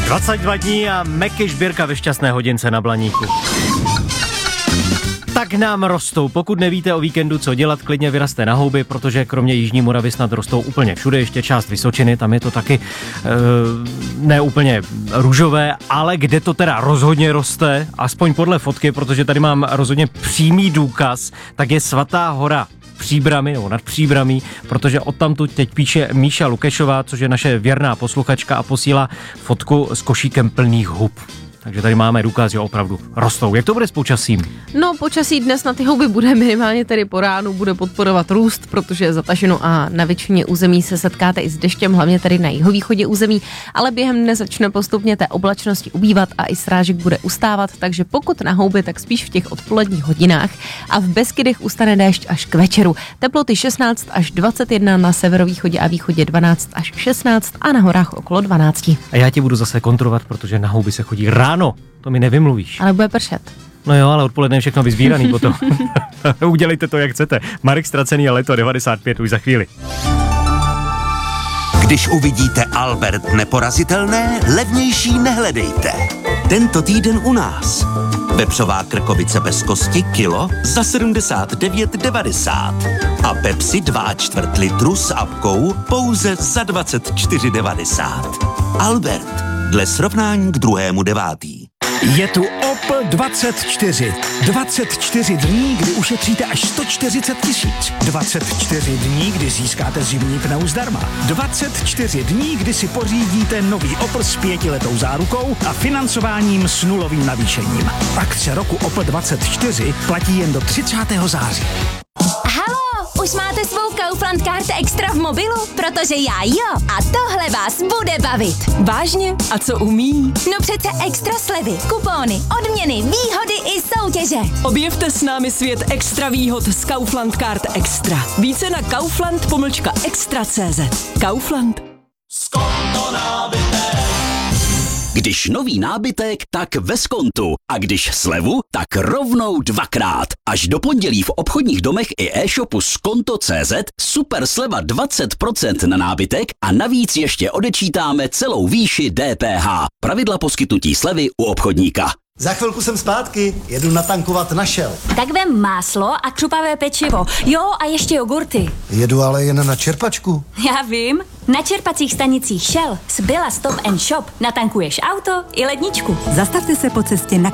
22 dní a Meky Žbírka ve šťastné hodince na Blaníku. Tak nám rostou. Pokud nevíte o víkendu, co dělat, klidně vyrazte na houby, protože kromě Jižní Moravy snad rostou úplně všude, ještě část Vysočiny, tam je to taky ne úplně růžové, ale kde to teda rozhodně roste, aspoň podle fotky, protože tady mám rozhodně přímý důkaz, tak je Svatá hora Příbrami, nebo nad Příbramí, protože odtamtud teď píše Míša Lukešová, což je naše věrná posluchačka a posílá fotku s košíkem plných hub. Takže tady máme důkaz, že opravdu rostou. Jak to bude s počasím? No, počasí dnes na ty houby bude minimálně tedy po ránu, bude podporovat růst, protože je zataženo a na většině území se setkáte i s deštěm, hlavně tady na jihovýchodě území, ale během dne začne postupně té oblačnosti ubývat a i srážek bude ustávat, takže pokud na houby, tak spíš v těch odpoledních hodinách a v Beskydech ustane déšť až k večeru. Teploty 16 až 21, na severovýchodě a východě 12 až 16 a na horách okolo 12. A já ti budu zase kontrolovat, protože na houby se chodí ráno, to mi nevymluvíš. Ale bude pršet. No jo, ale odpoledne je všechno vyzbíraný potom. Udělejte to, jak chcete. Marek Ztracený a Leto 95 už za chvíli. Když uvidíte Albert neporazitelné, levnější nehledejte. Tento týden u nás. Vepřová krkovice bez kosti kilo za 79,90. A Pepsi 2,4 litru s apkou pouze za 24,90. Albert, dle srovnání k 2.9. Je tu Opel 24. 24 dní, kdy ušetříte až 140 000. 24 dní, kdy získáte zimní pneu zdarma. 24 dní, kdy si pořídíte nový Opel s 5letou zárukou a financováním s nulovým navýšením. Akce roku Opel 24 platí jen do 30. září. Halo, už máte svou Kaufland Card Extra v mobilu? Protože já jo. A tohle vás bude bavit. Vážně? A co umí? No přece extra slevy, kupóny, odměny, výhody i soutěže. Objevte s námi svět extra výhod z Kaufland Card Extra. Více na kaufland-extra.cz. Kaufland. Když nový nábytek, tak ve Skontu. A když slevu, tak rovnou dvakrát. Až do pondělí v obchodních domech i e-shopu Skonto.cz super sleva 20% na nábytek a navíc ještě odečítáme celou výši DPH. Pravidla poskytnutí slevy u obchodníka. Za chvilku jsem zpátky, jedu natankovat na Shell. Tak vem máslo a křupavé pečivo. Jo, a ještě jogurty. Jedu ale jen na čerpačku. Já vím. Na čerpacích stanicích Shell z Billa Stop & Shop natankuješ auto i ledničku. Zastavte se po cestě na